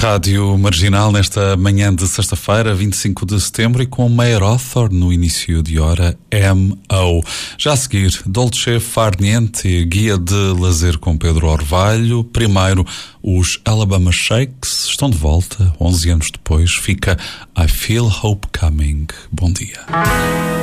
Rádio Marginal nesta manhã de sexta-feira, 25 de setembro, e com Mayer Author no início de hora, M.O. Já a seguir, Dolce Far Niente, guia de lazer com Pedro Orvalho. Primeiro, os Alabama Shakes estão de volta, 11 anos depois. Fica I Feel Hope Coming. Bom dia.